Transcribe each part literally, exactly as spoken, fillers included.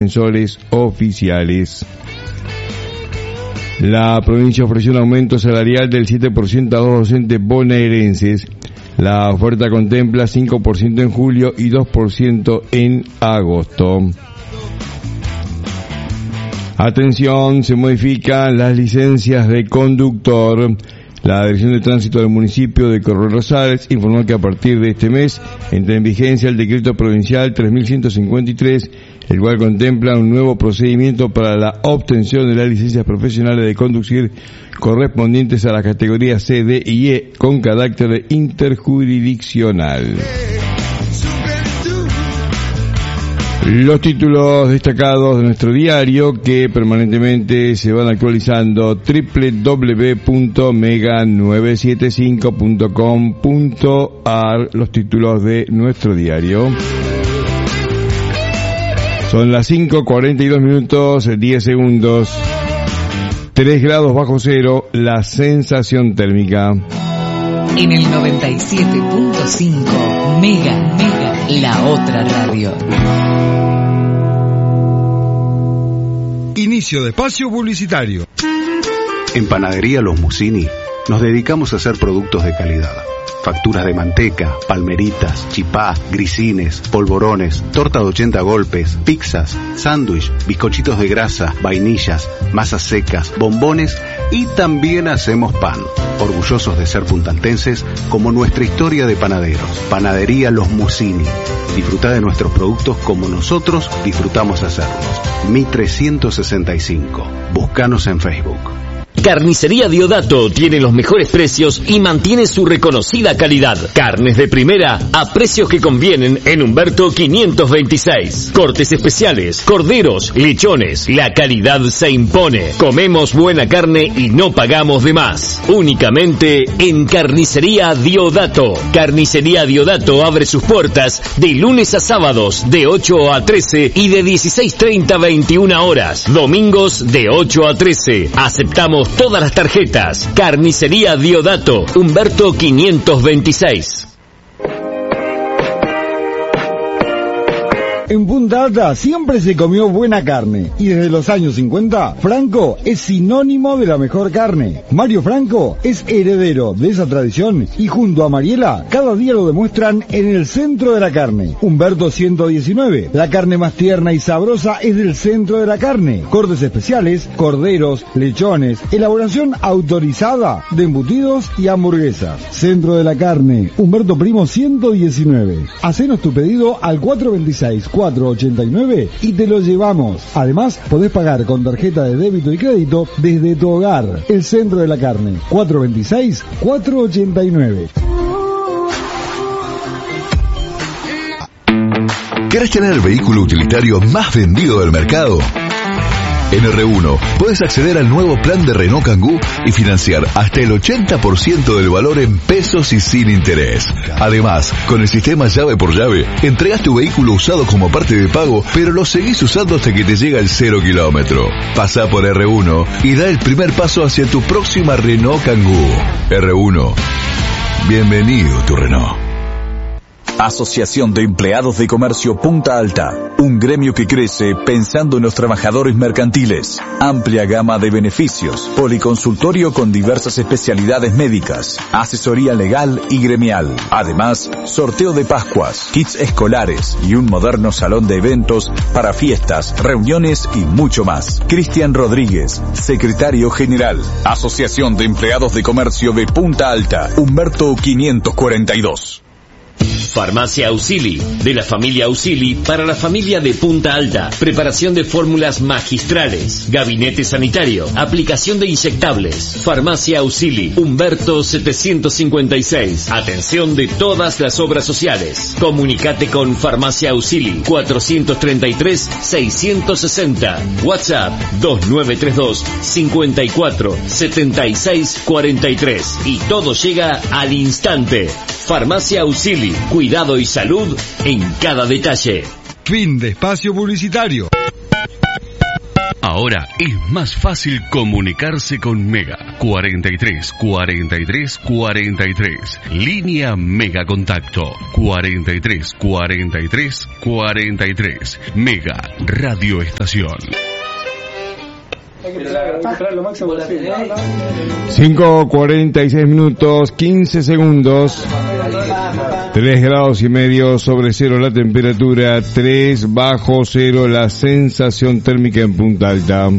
defensores oficiales. La provincia ofreció un aumento salarial del siete por ciento a dos docentes bonaerenses. La oferta contempla cinco por ciento en julio y dos por ciento en agosto. Atención, se modifican las licencias de conductor. La Dirección de Tránsito del municipio de Coronel Rosales informó que a partir de este mes entra en vigencia el decreto provincial tres mil ciento cincuenta y tres, el cual contempla un nuevo procedimiento para la obtención de las licencias profesionales de conducir correspondientes a las categorías C, D y E con carácter interjurisdiccional. Los títulos destacados de nuestro diario que permanentemente se van actualizando: doble u doble u doble u punto mega nueve siete cinco punto com punto a r. Los títulos de nuestro diario. Son las cinco cuarenta y dos minutos, diez segundos. tres grados bajo cero, la sensación térmica. En el noventa y siete punto cinco, Mega, Mega, la otra radio. Inicio de espacio publicitario. En Panadería Los Musini nos dedicamos a hacer productos de calidad. Facturas de manteca, palmeritas, chipá, grisines, polvorones, torta de ochenta golpes, pizzas, sándwich, bizcochitos de grasa, vainillas, masas secas, bombones y también hacemos pan. Orgullosos de ser puntaltenses como nuestra historia de panaderos. Panadería Los Musini. Disfruta de nuestros productos como nosotros disfrutamos hacerlos. Mi trescientos sesenta y cinco. Búscanos en Facebook. Carnicería Diodato tiene los mejores precios y mantiene su reconocida calidad. Carnes de primera a precios que convienen en Humberto quinientos veintiséis. Cortes especiales, corderos, lechones. La calidad se impone. Comemos buena carne y no pagamos de más. Únicamente en Carnicería Diodato. Carnicería Diodato abre sus puertas de lunes a sábados de ocho a trece y de dieciséis treinta a veintiuna horas. Domingos de ocho a trece. Aceptamos todas las tarjetas. Carnicería Diodato, Humberto quinientos veintiséis. En Punta Alta siempre se comió buena carne y desde los años cincuenta, Franco es sinónimo de la mejor carne. Mario Franco es heredero de esa tradición y junto a Mariela cada día lo demuestran en el centro de la carne. Humberto ciento diecinueve, la carne más tierna y sabrosa es del centro de la carne. Cortes especiales, corderos, lechones, elaboración autorizada de embutidos y hamburguesas. Centro de la carne, Humberto Primo ciento diecinueve. Hacenos tu pedido al cuatro veintiséis, cuatro ochenta y nueve y te lo llevamos. Además, podés pagar con tarjeta de débito y crédito desde tu hogar. El centro de la carne, cuatro veintiséis, cuatro ochenta y nueve. ¿Querés tener el vehículo utilitario más vendido del mercado? En R uno puedes acceder al nuevo plan de Renault Kangoo y financiar hasta el ochenta por ciento del valor en pesos y sin interés. Además, con el sistema llave por llave, entregas tu vehículo usado como parte de pago, pero lo seguís usando hasta que te llega el cero kilómetro. Pasá por R uno y da el primer paso hacia tu próxima Renault Kangoo. R uno. Bienvenido tu Renault. Asociación de Empleados de Comercio Punta Alta, un gremio que crece pensando en los trabajadores mercantiles. Amplia gama de beneficios, policonsultorio con diversas especialidades médicas, asesoría legal y gremial. Además, sorteo de Pascuas, kits escolares y un moderno salón de eventos para fiestas, reuniones y mucho más. Cristian Rodríguez, secretario general. Asociación de Empleados de Comercio de Punta Alta, Humberto quinientos cuarenta y dos. Farmacia Ausili, de la familia Ausili para la familia de Punta Alta. Preparación de fórmulas magistrales, gabinete sanitario, aplicación de inyectables. Farmacia Ausili, Humberto setecientos cincuenta y seis. Atención de todas las obras sociales. Comunicate con Farmacia Ausili, cuatrocientos treinta y tres, seiscientos sesenta. WhatsApp dos nueve tres dos, cincuenta y cuatro, setenta y seis cuarenta y tres. Y todo llega al instante. Farmacia Ausili, cuidado y salud en cada detalle. Fin de espacio publicitario. Ahora es más fácil comunicarse con Mega. cuarenta y tres, cuarenta y tres, cuarenta y tres. Línea Mega Contacto. cuarenta y tres, cuarenta y tres, cuarenta y tres. Mega Radio Estación. cinco cuarenta y seis minutos, quince segundos. tres grados y medio sobre cero la temperatura, tres bajo cero la sensación térmica en Punta Alta.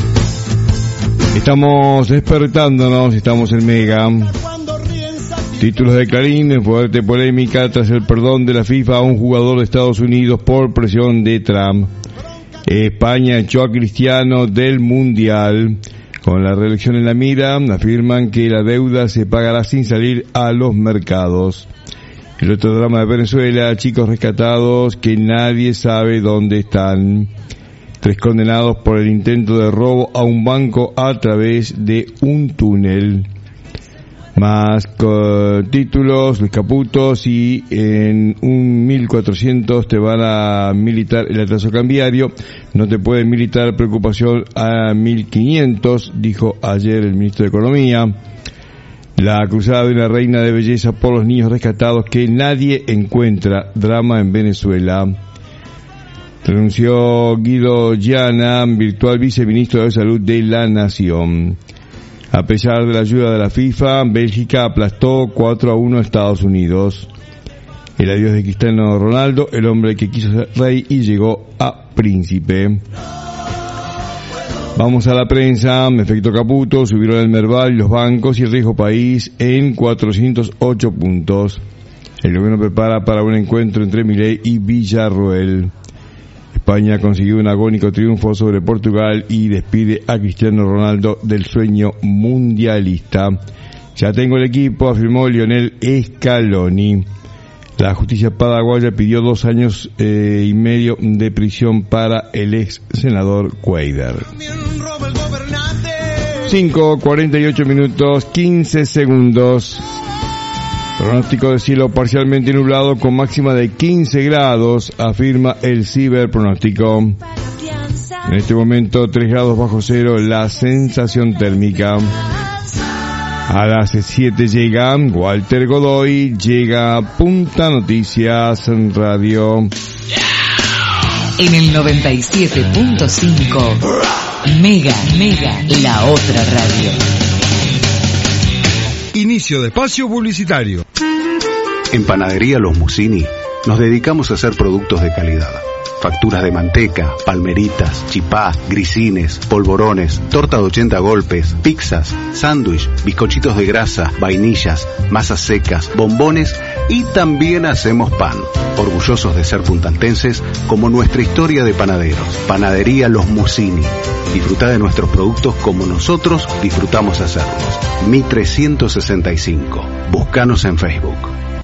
Estamos despertándonos, estamos en Mega. Títulos de Clarín, fuerte polémica tras el perdón de la FIFA a un jugador de Estados Unidos por presión de Trump. España echó a Cristiano del Mundial. Con la reelección en la mira, afirman que la deuda se pagará sin salir a los mercados. El otro drama de Venezuela, chicos rescatados que nadie sabe dónde están. Tres condenados por el intento de robo a un banco a través de un túnel. Más uh, títulos, Luis Caputo, si en un mil cuatrocientos te van a militar el atraso cambiario, no te pueden militar preocupación a mil quinientos, dijo ayer el ministro de Economía. La cruzada de una reina de belleza por los niños rescatados que nadie encuentra, drama en Venezuela. Renunció Guido Llana, virtual viceministro de Salud de la Nación. A pesar de la ayuda de la FIFA, Bélgica aplastó cuatro a uno a Estados Unidos. El adiós de Cristiano Ronaldo, el hombre que quiso ser rey y llegó a príncipe. Vamos a la prensa. Efecto Caputo, subieron el Merval, los bancos y el riesgo país en cuatrocientos ocho puntos. El gobierno prepara para un encuentro entre Milei y Villarroel. España consiguió un agónico triunfo sobre Portugal y despide a Cristiano Ronaldo del sueño mundialista. Ya tengo el equipo, afirmó Lionel Scaloni. La justicia paraguaya pidió dos años eh, y medio de prisión para el ex senador Cuadra. cinco cuarenta y ocho minutos, quince segundos. Pronóstico de cielo parcialmente nublado con máxima de quince grados, afirma el ciberpronóstico. En este momento tres grados bajo cero la sensación térmica. A las siete llega Walter Godoy, llega Punta Noticias en Radio. En el noventa y siete punto cinco, Mega, Mega, la otra radio. Inicio de espacio publicitario. En Panadería Los Musini nos dedicamos a hacer productos de calidad. Facturas de manteca, palmeritas, chipá, grisines, polvorones, torta de ochenta golpes, pizzas, sándwich, bizcochitos de grasa, vainillas, masas secas, bombones y también hacemos pan. Orgullosos de ser puntantenses como nuestra historia de panaderos. Panadería Los Musini. Disfruta de nuestros productos como nosotros disfrutamos hacerlos. Mi trescientos sesenta y cinco. Búscanos en Facebook.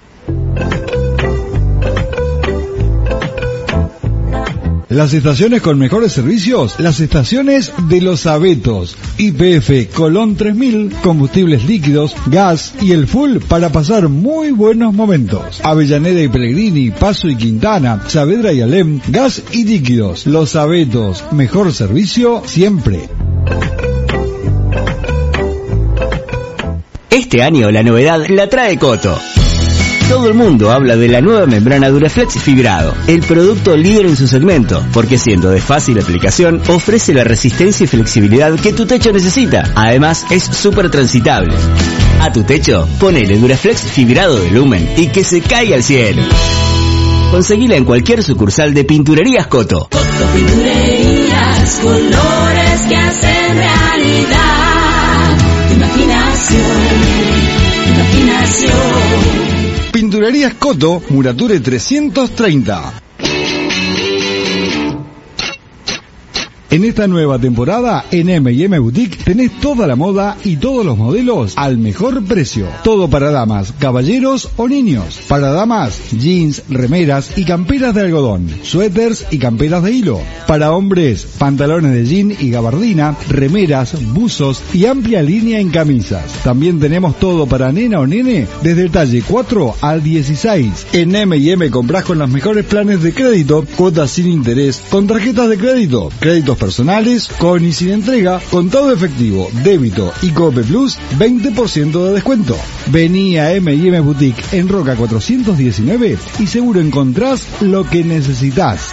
Las estaciones con mejores servicios, las estaciones de Los Abetos. Y P F Colón tres mil, combustibles líquidos, gas y el full para pasar muy buenos momentos. Avellaneda y Pellegrini, Paso y Quintana, Saavedra y Alem, gas y líquidos. Los Abetos, mejor servicio siempre. Este año la novedad la trae Coto. Todo el mundo habla de la nueva membrana Duraflex Fibrado, el producto líder en su segmento, porque siendo de fácil aplicación, ofrece la resistencia y flexibilidad que tu techo necesita. Además, es súper transitable. A tu techo, ponele Duraflex Fibrado de Lumen y que se caiga al cielo. Conseguila en cualquier sucursal de Pinturerías Coto. Coto Pinturerías, colores que hacen realidad tu imaginación, tu imaginación. Pinturerías Coto, Murature trescientos treinta. En esta nueva temporada, en eme y eme Boutique, tenés toda la moda y todos los modelos al mejor precio. Todo para damas, caballeros o niños. Para damas, jeans, remeras y camperas de algodón, suéteres y camperas de hilo. Para hombres, pantalones de jean y gabardina, remeras, buzos y amplia línea en camisas. También tenemos todo para nena o nene, desde el talle cuatro al dieciséis. En eme y eme comprás con los mejores planes de crédito, cuotas sin interés, con tarjetas de crédito, créditos pagos personales, con y sin entrega, contado efectivo, débito y Cope Plus, veinte por ciento de descuento. Vení a eme y eme Boutique en Roca cuatrocientos diecinueve y seguro encontrás lo que necesitas.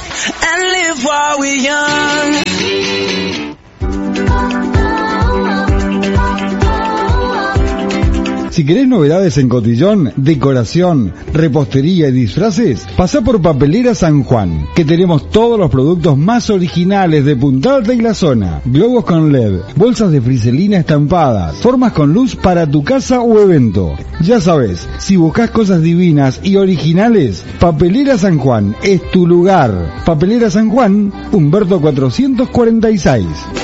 Si querés novedades en cotillón, decoración, repostería y disfraces, pasá por Papelera San Juan, que tenemos todos los productos más originales de Punta Alta y la zona. Globos con L E D, bolsas de friselina estampadas, formas con luz para tu casa o evento. Ya sabes, si buscas cosas divinas y originales, Papelera San Juan es tu lugar. Papelera San Juan, Humberto cuatrocientos cuarenta y seis.